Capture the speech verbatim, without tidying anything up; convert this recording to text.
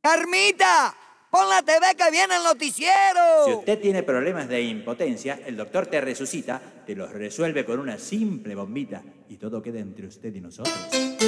¡Carmita! ¡Pon la T V que viene el noticiero! Si usted tiene problemas de impotencia, el doctor te resucita, te los resuelve con una simple bombita y todo queda entre usted y nosotros.